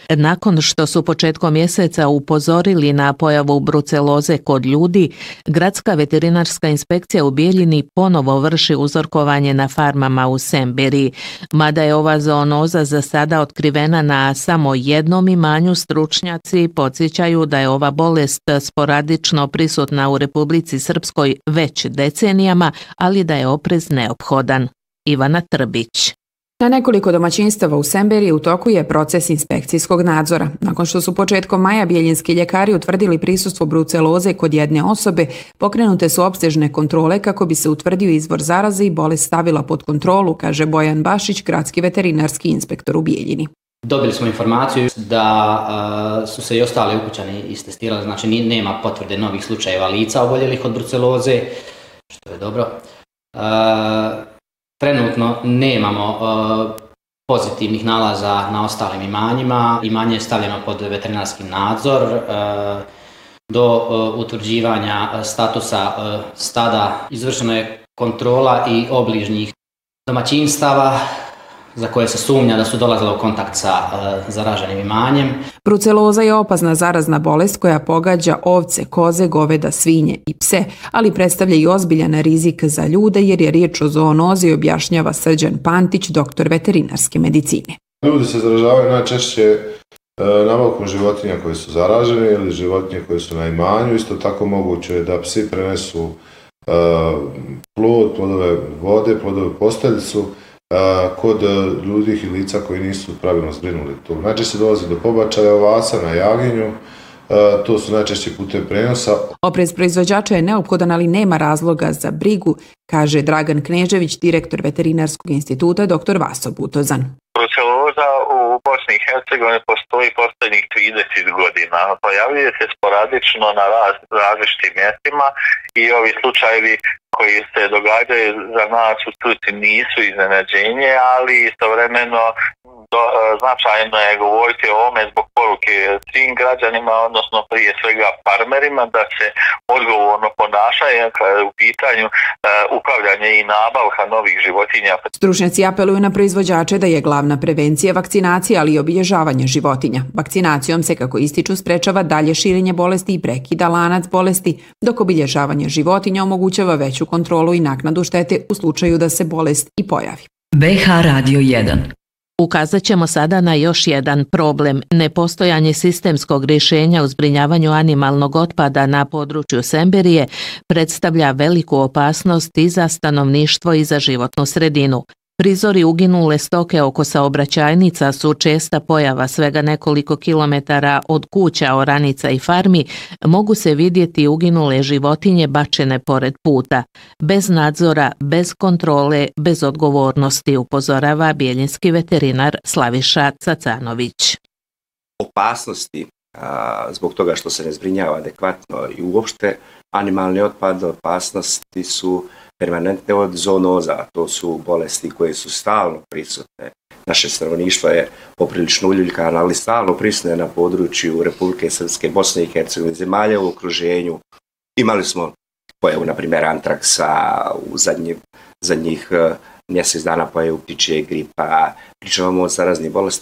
Nakon što su početkom mjeseca upozorili na pojavu bruceloze kod ljudi, Gradska veterinarska inspekcija u Bijeljini ponovo vrši uzorkovanje na farmama u Semberiji. Mada je ova zoonoza za sada otkrivena na samo jednom imanju, stručnjaci podsjećaju da je ova bolest sporadično prisutna u Republici Srpskoj već decenijama, ali da je oprez neophodan. Ivana Trbić. Na nekoliko domaćinstava u Semberiji u toku je proces inspekcijskog nadzora. Nakon što su početkom maja bijeljinski ljekari utvrdili prisustvo bruceloze kod jedne osobe, pokrenute su opsežne kontrole kako bi se utvrdio izvor zaraze i bolest stavila pod kontrolu, kaže Bojan Bašić, gradski veterinarski inspektor u Bijeljini. Dobili smo informaciju da su se i ostali ukućani istestirali, znači nema potvrde novih slučajeva lica oboljelih od bruceloze, što je dobro. Trenutno nemamo pozitivnih nalaza na ostalim imanjima. Imanje je stavljeno pod veterinarski nadzor. Do utvrđivanja statusa stada izvršena je kontrola i obližnjih domaćinstava za koje se sumnja da su dolazile u kontakt sa zaraženim imanjem. Bruceloza je opasna zarazna bolest koja pogađa ovce, koze, goveda, svinje i pse, ali predstavlja i ozbiljan rizik za ljude jer je riječ o zoonozi, objašnjava Srđan Pantić, doktor veterinarske medicine. Ljudi se zaražavaju najčešće nabavkom životinja koje su zaražene ili životinje koje su na imanju. Isto tako moguće je da psi prenesu plodove vode, plodove posteljicu, kod ljudi i lica koji nisu pravilno zbrinuli to. Najčešće dolazi do pobačaja ovaca na jaginju, to su najčešće putem prenosa. Oprez proizvođača je neophodan, ali nema razloga za brigu, kaže Dragan Knežević, direktor Veterinarskog instituta dr. Vaso Butozan. Bruceloza u Bosni i Hercegovini postoji posljednjih 30 godina. Pojavljuje se sporadično na različitim mjestima i ovi slučajevi koji se događaju za nas u struci nisu iznenađenje, ali istovremeno značajno je govoriti o ovome zbog poruke svim građanima, odnosno prije svega farmerima, da se odgovorno ponašaju kada je u pitanju upravljanje i nabavka novih životinja. Stručnjaci apeluju na proizvođače da je glavna prevencija vakcinacija, ali i obilježavanje životinja. Vakcinacijom se, kako ističu, sprečava dalje širenje bolesti i prekida lanac bolesti, dok obilježavanje životinja omogućava veću kontrolu i naknadu štete u slučaju da se bolest i pojavi. BH Radio 1. Ukazat ćemo sada na još jedan problem. Nepostojanje sistemskog rješenja u zbrinjavanju animalnog otpada na području Semberije predstavlja veliku opasnost i za stanovništvo i za životnu sredinu. Prizori uginule stoke oko saobraćajnica su česta pojava svega nekoliko kilometara od kuća, oranica i farmi. Mogu se vidjeti uginule životinje bačene pored puta. Bez nadzora, bez kontrole, bez odgovornosti, upozorava bijeljinski veterinar Slaviša Cacanović. Opasnosti zbog toga što se ne zbrinjava adekvatno i uopšte animalni otpad, opasnosti su permanentne od zoonoza, to su bolesti koje su stalno prisutne. Naše stanovništvo je poprilično uljuljkano, ali stalno prisutne na području Republike Srpske, Bosne i Hercegovine, zemalja u okruženju. Imali smo pojavu, na primjer, antraksa u zadnjih mjesec dana, pojavu ptičje gripa, pričamo o zaraznih bolesti